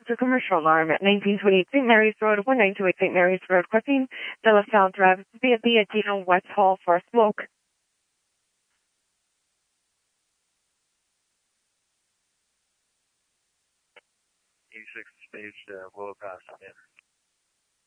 It's a commercial alarm at 1928 St. Mary's Road, 1928 St. Mary's Road, Crossing De La Salle Drive, via Dino West Hall for smoke. 86 stage, below pass, man.